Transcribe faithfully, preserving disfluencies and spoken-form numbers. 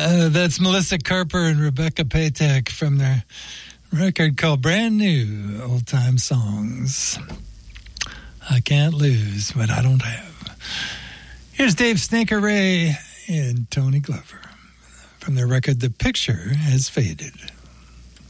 Uh, that's Melissa Carper and Rebecca Patek from their record called Brand New Old Time Songs. I can't lose what I don't have. Here's Dave Snaker Ray and Tony Glover from their record The Picture Has Faded.